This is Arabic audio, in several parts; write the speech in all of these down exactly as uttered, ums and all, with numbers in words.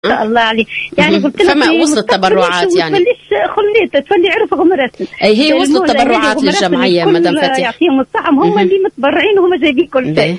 ما شاء الله عليه. يعني قلت لك فما وصلت تبرعات يعني توليش خليت تولي عرف غمرات. اي هي وصلت تبرعات للجمعيه مدام فتيحه يعطيهم الصحه، هم اللي متبرعين وهم جايبين كل شيء.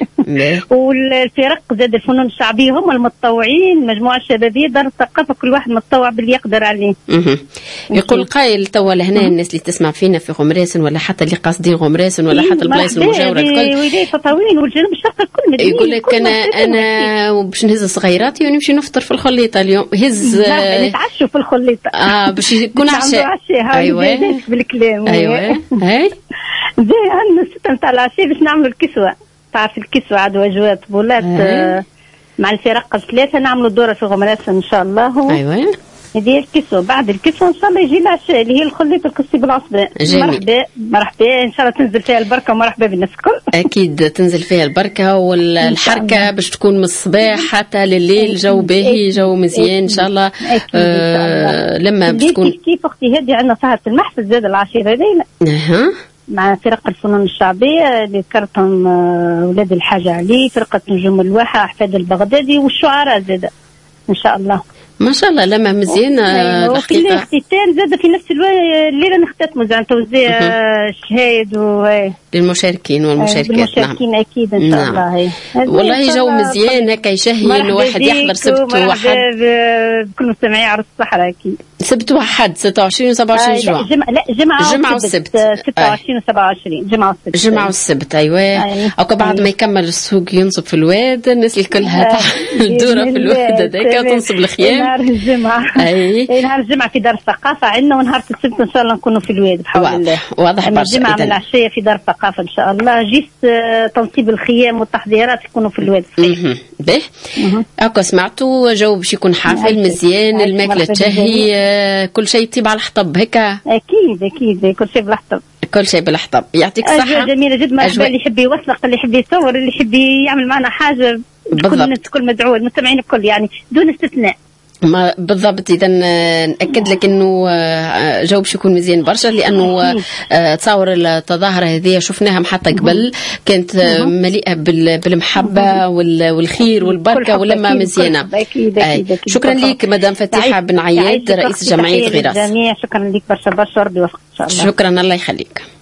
والفرق زاد الفنون الشعبيه هم المتطوعين، المجموعه الشبابيه دار الثقافه كل واحد متطوع باللي يقدر عليه. يقول قايل توا لهنا الناس اللي تسمع فينا في غمراسن ولا حتى اللي قاصدين غمراسن ولا حتى البلايص المجاوره الكل ولايه تطاوين والجنوب الشرقي الكل يقول لك انا انا باش نهز صغيراتي ونمشي نفطر في الخليطه اليوم. هز نتعشوا في الخليطه اه باش يكون عشاء. ايوه بالكلام. ايوه هاي زي عندنا الستة نتاع العشاء باش نعملوا الكسوه. تعرف الكسوه عاد وجوات بولات آه. مع الفرق الثلاثه نعملوا دوره في غمراسن ان شاء الله. ايوه هذه الكسوه. بعد الكسوه ان شاء الله يجي العشاء اللي هي الخليط القصي بالعصبه. مرحبا مرحبا ان شاء الله تنزل فيها البركه ومرحبا بالناس الكل. اكيد تنزل فيها البركه والحركه باش تكون من الصباح حتى لليل جو باهي جو مزيان ان شاء الله. آه لما باش تكون كيف اختي هذه عندنا سهره المحفل زاد العشيره هذينا اها مع فرق الفنون الشعبيه اللي ذكرتهم ولاد الحاج علي، فرقه نجوم الواحه، احفاد البغدادي والشعراء زاد ان شاء الله. ما شاء الله لما مزيانة الحقيقة. وفي الاختتام زاد في نفس الليلة نختتموا زعما توزيع الشهايد و للمشاركين والمشاركات. المشاركين نعم. أكيد إن شاء الله. هي. والله جو مزيان هكا يشهي الواحد يحضر سبت وحد. بكل مستمعي عرس الصحراء أكيد. سبت وحد ستة وعشرين و سبعة وعشرين جوع. جمعة لا جمعة جمعة والسبت ستة وعشرين و سبعة وعشرين جمعة والسبت. جمعة والسبت أيوة. أو بعد ما يكمل السوق ينصب في الواد الناس اللي كلها الدورة في الواد هذاك تنصب الخيام. نهار الجمعة. أي. نهار الجمعة في دار الثقافة عندنا ونهار السبت إن شاء الله نكونوا في الواد بحول الله. واضح برشا. الجمعة من العشية في دار الثقافة إن شاء الله. جيست تنصيب الخيام والتحضيرات يكونوا في الواد. اها باهي. هاكا سمعتوا جو باش يكون حافل مزيان، الماكلة تشهي، كل شيء يطيب على الحطب هكا. أكيد أكيد كل شيء بالحطب. كل شيء بالحطب. يعطيك الصحة. جميلة جدا. مرحبا اللي يحب يوثق، اللي يحب يصور، اللي يحب يعمل معنا حاجة. كل الناس كل مدعو، المستمعين الكل يعني بدون استثناء. ما بالضبط. اذا ناكد لك انه جو باش يكون مزيان برشا، لانه تصور التظاهره هذه شفناها حتى قبل كانت مليئه بالمحبه والخير والبركه ولما مزيانه. شكرا لك مدام فتيحه بن عياد رئيس جمعيه غراس. شكرا لك برشا برشا ربي يوفقك ان شاء الله. شكرا الله يخليك.